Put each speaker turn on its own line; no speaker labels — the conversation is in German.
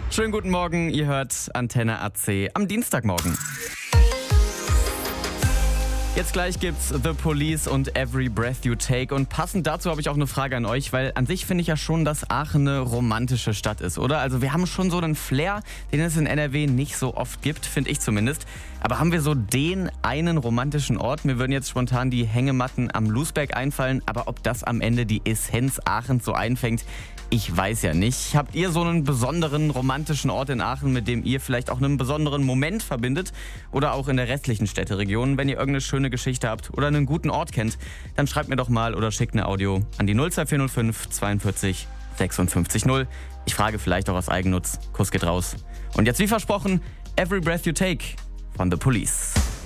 Schönen guten Morgen, ihr hört Antenne AC am Dienstagmorgen. Jetzt gleich gibt's The Police und Every Breath You Take. Und passend dazu habe ich auch eine Frage an euch, weil an sich finde ich ja schon, dass Aachen eine romantische Stadt ist, oder? Also wir haben schon so einen Flair, den es in NRW nicht so oft gibt, finde ich zumindest. Aber haben wir so den einen romantischen Ort? Mir würden jetzt spontan die Hängematten am Lousberg einfallen, aber ob das am Ende die Essenz Aachens so einfängt, ich weiß ja nicht. Habt ihr so einen besonderen romantischen Ort in Aachen, mit dem ihr vielleicht auch einen besonderen Moment verbindet? Oder auch in der restlichen Städteregion? Wenn ihr irgendeine schöne Geschichte habt oder einen guten Ort kennt, dann schreibt mir doch mal oder schickt eine Audio an die 02405 42 56 0. Ich frage vielleicht auch aus Eigennutz. Kuss geht raus. Und jetzt wie versprochen, Every Breath You Take von The Police.